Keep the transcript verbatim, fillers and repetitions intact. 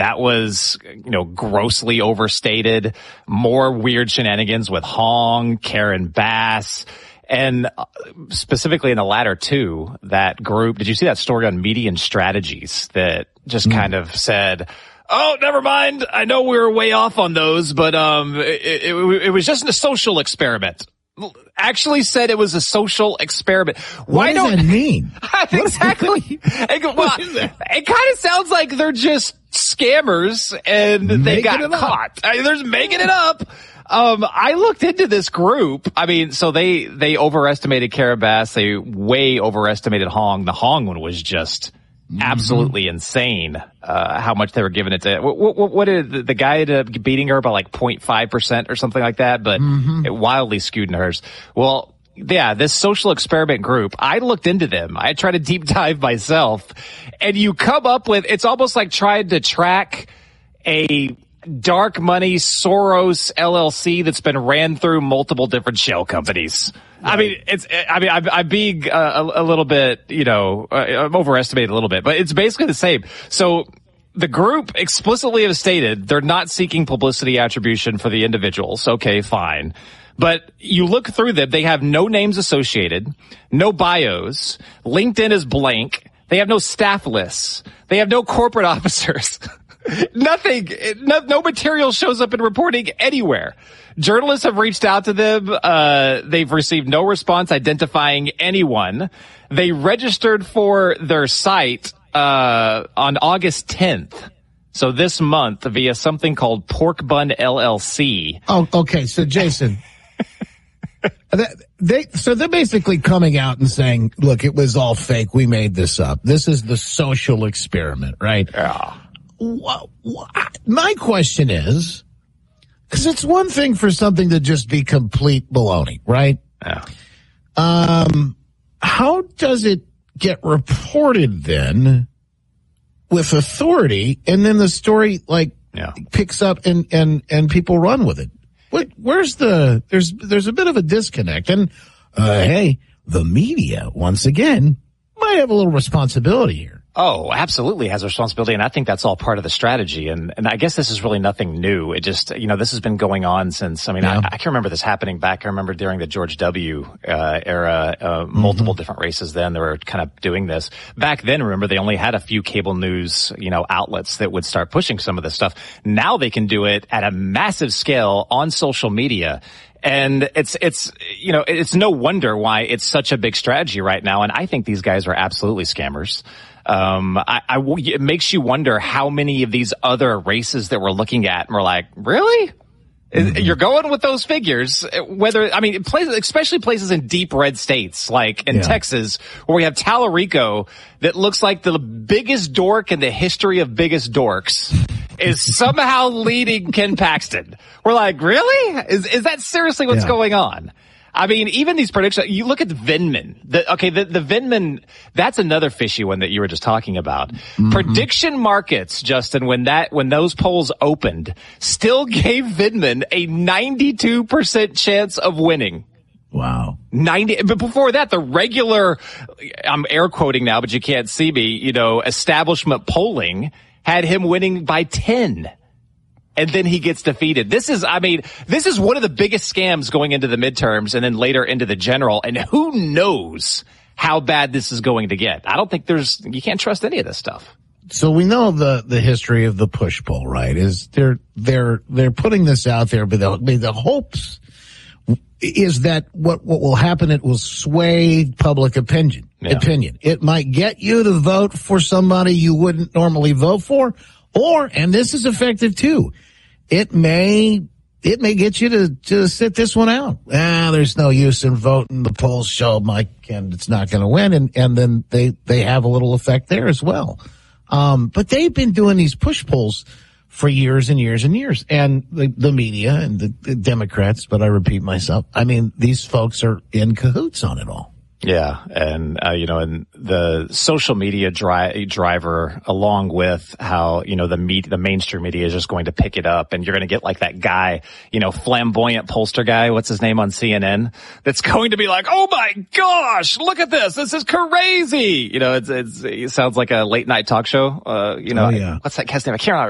that was, you know, grossly overstated. More weird shenanigans with Hong, Karen Bass. And specifically in the latter two, that group, did you see that story on Median Strategies that just mm. kind of said, oh, never mind. I know we were way off on those, but um, it, it, it was just a social experiment. Actually said it was a social experiment. Why what does don't, that mean? Exactly. It, well, it kind of sounds like they're just scammers and they making got caught. I mean, they're making it up. Um, I looked into this group. I mean, so they, they overestimated Karen Bass. They way overestimated Hong. The Hong one was just absolutely mm-hmm. insane, uh, how much they were giving it to. What, what, what did the, the guy ended up beating her by like zero point five percent or something like that, but mm-hmm. it wildly skewed in hers. Well, yeah, this social experiment group, I looked into them. I tried to deep dive myself, and you come up with, it's almost like trying to track a dark money Soros L L C that's been ran through multiple different shell companies. Right. I mean, it's, I mean, I'm, I'm being uh, a, a little bit, you know, uh, I'm overestimating a little bit, but it's basically the same. So the group explicitly have stated they're not seeking publicity attribution for the individuals. Okay, fine. But you look through them, they have no names associated, no bios, LinkedIn is blank, they have no staff lists, they have no corporate officers. Nothing, no, no material shows up in reporting anywhere. Journalists have reached out to them. Uh, they've received no response identifying anyone. They registered for their site, uh, on August tenth. So this month via something called Pork Bun L L C. Oh, okay. So Jason, they, so they're basically coming out and saying, look, it was all fake. We made this up. This is the social experiment, right? Yeah. My question is, because it's one thing for something to just be complete baloney, right? Yeah. Um, how does it get reported then with authority, and then the story like yeah. picks up and and and people run with it? What? Where's the? There's there's a bit of a disconnect, and uh, hey, the media once again might have a little responsibility here. Oh, absolutely has a responsibility, and I think that's all part of the strategy. And, and I guess this is really nothing new. It just, you know, this has been going on since, I mean, yeah. I, I can remember this happening back. I remember during the George W. Uh, era, uh, mm-hmm. multiple different races then, they were kind of doing this. Back then, remember, they only had a few cable news, you know, outlets that would start pushing some of this stuff. Now they can do it at a massive scale on social media. And it's, it's, you know, it's no wonder why it's such a big strategy right now. And I think these guys are absolutely scammers. Um, I, I, it makes you wonder how many of these other races that we're looking at and we're like, really? Mm-hmm. You're going with those figures, whether, I mean, places, especially places in deep red states, like in yeah. Texas, where we have Tallarico that looks like the biggest dork in the history of biggest dorks is somehow leading Ken Paxton. We're like, really? Is, is that seriously what's yeah. going on? I mean, even these predictions, you look at Vindman. The, okay, the, the Vindman, that's another fishy one that you were just talking about. Mm-hmm. Prediction markets, Justin, when that, when those polls opened, still gave Vindman a ninety-two percent chance of winning. Wow. ninety, but before that, the regular, I'm air quoting now, but you can't see me, you know, establishment polling had him winning by ten. And then he gets defeated. This is, I mean, this is one of the biggest scams going into the midterms and then later into the general. And who knows how bad this is going to get. I don't think there's, you can't trust any of this stuff. So we know the, the history of the push poll, right? Is they're, they're, they're putting this out there, but the, the hopes is that what, what will happen, it will sway public opinion, yeah. opinion. It might get you to vote for somebody you wouldn't normally vote for. Or, and this is effective too, it may, it may get you to, to sit this one out. Ah, there's no use in voting. The polls show Mike and it's not going to win. And, and then they, they have a little effect there as well. Um, but they've been doing these push polls for years and years and years. And the, the media and the, the Democrats, but I repeat myself, I mean, these folks are in cahoots on it all. Yeah, and uh, you know, and the social media dri- driver, along with how you know the media, the mainstream media is just going to pick it up, and you're going to get like that guy, you know, flamboyant pollster guy. What's his name on C N N? That's going to be like, oh my gosh, look at this, this is crazy. You know, it's, it's it sounds like a late night talk show. Uh, you know, oh, yeah. what's that guy's name? I can't remember.